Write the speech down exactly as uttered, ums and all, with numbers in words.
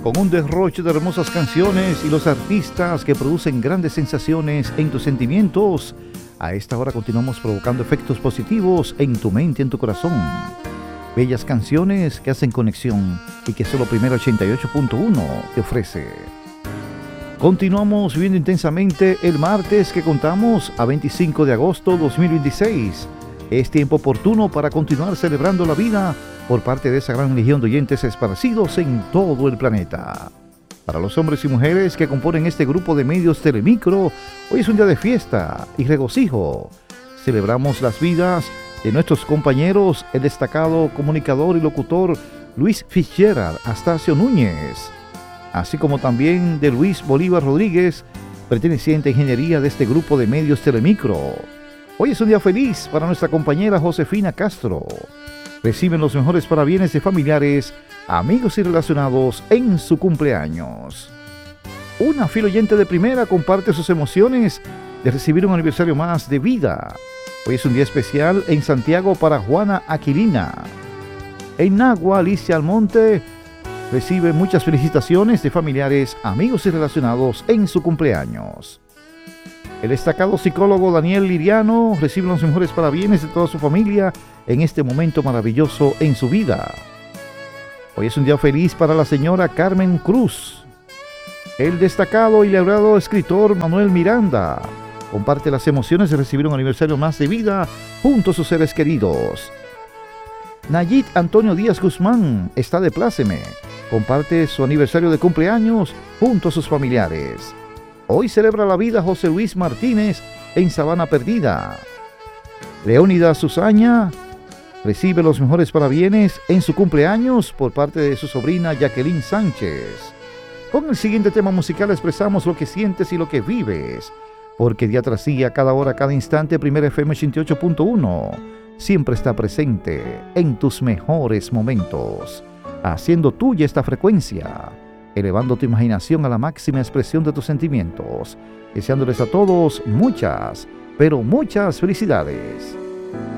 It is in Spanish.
con un derroche de hermosas canciones y los artistas que producen grandes sensaciones en tus sentimientos. A esta hora continuamos provocando efectos positivos en tu mente y en tu corazón. Bellas canciones que hacen conexión y que solo Primera ochenta y ocho punto uno te ofrece. Continuamos viviendo intensamente el martes que contamos a veinticinco de agosto de dos mil veintiséis. Es tiempo oportuno para continuar celebrando la vida por parte de esa gran legión de oyentes esparcidos en todo el planeta. Para los hombres y mujeres que componen este grupo de medios Telemicro, hoy es un día de fiesta y regocijo. Celebramos las vidas de nuestros compañeros, el destacado comunicador y locutor Luis Fitzgerald Astacio Núñez, así como también de Luis Bolívar Rodríguez, perteneciente a ingeniería de este grupo de medios Telemicro. Hoy es un día feliz para nuestra compañera Josefina Castro. Reciben los mejores parabienes de familiares, amigos y relacionados en su cumpleaños. Una fiel oyente de primera comparte sus emociones de recibir un aniversario más de vida. Hoy es un día especial en Santiago para Juana Aquilina. En Nagua, Alicia Almonte recibe muchas felicitaciones de familiares, amigos y relacionados en su cumpleaños. El destacado psicólogo Daniel Liriano recibe los mejores parabienes de toda su familia en este momento maravilloso en su vida. Hoy es un día feliz para la señora Carmen Cruz. El destacado y laureado escritor Manuel Miranda comparte las emociones de recibir un aniversario más de vida junto a sus seres queridos. Nayit Antonio Díaz Guzmán está de pláceme. Comparte su aniversario de cumpleaños junto a sus familiares. Hoy celebra la vida José Luis Martínez en Sabana Perdida. Leónidas Susaña recibe los mejores parabienes en su cumpleaños por parte de su sobrina Jacqueline Sánchez. Con el siguiente tema musical expresamos lo que sientes y lo que vives, porque día tras día, cada hora, cada instante, Primera F M ochenta y ocho punto uno siempre está presente en tus mejores momentos, haciendo tuya esta frecuencia, elevando tu imaginación a la máxima expresión de tus sentimientos, deseándoles a todos muchas, pero muchas felicidades.